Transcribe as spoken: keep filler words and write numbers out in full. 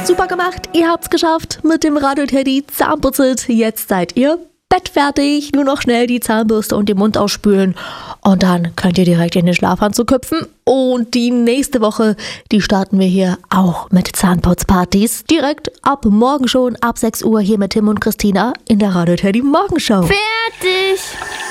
Super gemacht, ihr habt's geschafft mit dem Radio Teddy Zahnputzit. Jetzt seid ihr bettfertig. Nur noch schnell die Zahnbürste und den Mund ausspülen. Und dann könnt ihr direkt in den Schlafanzug hüpfen. Und die nächste Woche, die starten wir hier auch mit Zahnputzpartys. Direkt ab morgen schon, ab sechs Uhr hier mit Tim und Christina in der Radio Teddy Morgenshow. Fertig!